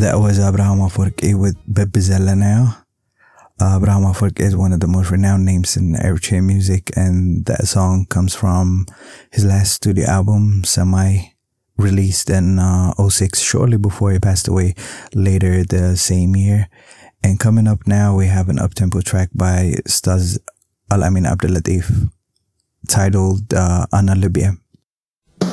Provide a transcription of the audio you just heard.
That was Abraham Afwerki with Bebbe Zellaneo. Abraham Afwerki is one of the most renowned names in Eritrean music, and that song comes from his last studio album, Samai, released in '06, shortly before he passed away later the same year. And coming up now, we have an up-tempo track by Staz Al-Amin Abdelatif titled Ana Libya.